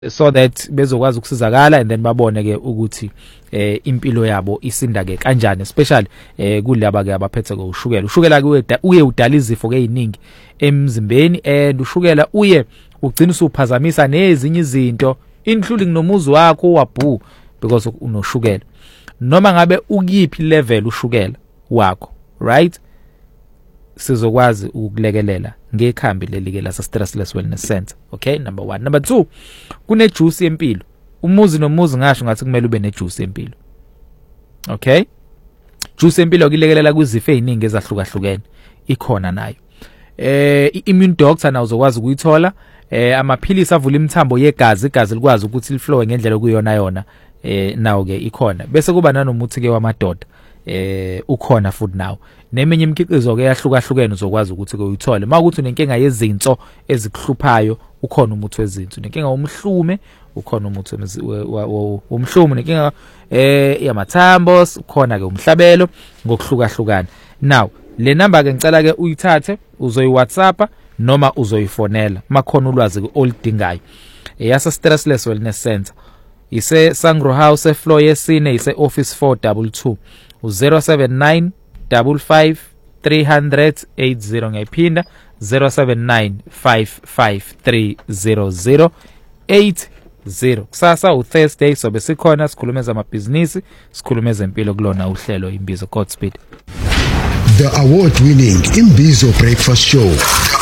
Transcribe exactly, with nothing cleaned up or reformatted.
so that bezokwazi ukusizakala and then babone ke ukuthi eh impilo yabo isinda ke kanjani, especially eh kulabo ke abaphethe ngoshukela. Ushukela ke uye udala izifo ke eziningi emzimbeni, and ushukela uye ugcina usuphazamisa nezinye izinto including nomuzi wakho wabhu because unoshukela. Noma ngabe ukuphi level ushukela wakho, right? Sizokwazi ukulekelela ngekhambi lelike la Stressless Wellness Center. Okay, number one. Number two, kune juice yempilo. Umuzi nomuzi ngasho ngathi kumele ube ne juice yempilo. Okay? Juice yempilo kulekelela kwizifo eziningi ezahlukahlukene. Ikhona nayo. Eh immune doctor nawo uzokwazi ukuyithola. Eh amaphilisi avula imithambo yegazi, igazi likwazi ukuthi liflow ngendlela okuyona yona. Eh nawo ke ikhona. Bese kuba nanomuthi ke wamadoda. Eh ukhona futhi nawo. Neminye imikhiqizo ke yahlukahlukene uzokwazi ukuthi ke uyithole. Makuthi unenkinga yezinto ezikuhluphayo, ukhona umuthi wezinto. Unenkinga womhlume, ukhona umuthi womhlume. Unenkinga eh yamathambo, ukhona ke umhlabelo ngokuhlukahlukana. Now, le number ke ngicela ke uyithathe, uzoyi WhatsApp noma uzoyifonela. Makhona ulwazi ke olidingayo. Eyasa Stressless Wellness Center. Ise Sangro House floor yesine, ise office four two two. zero seven nine five five three zero zero eight zero ngayiphinda zero seven nine five five three zero zero eight zero. Kusasa u Thursday sobe sikhona sikhulumeza amabhizinisi, sikhulumeza impilo kulona uhlelo Imbizo Godspeed. The award winning Imbizo Breakfast Show.